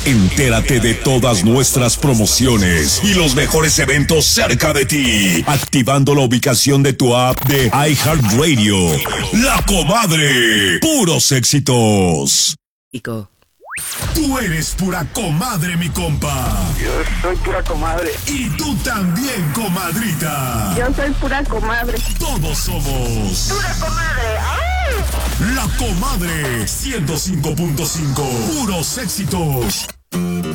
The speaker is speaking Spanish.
Entérate de todas nuestras promociones y los mejores eventos cerca de ti, activando la ubicación de tu app de iHeartRadio. La Comadre, puros éxitos. Tú eres pura comadre, mi compa. Yo soy pura comadre. Y tú también, comadrita. Yo soy pura comadre. Todos somos ¡Pura comadre! ¡Ay! La Comadre 105.5. Puros éxitos.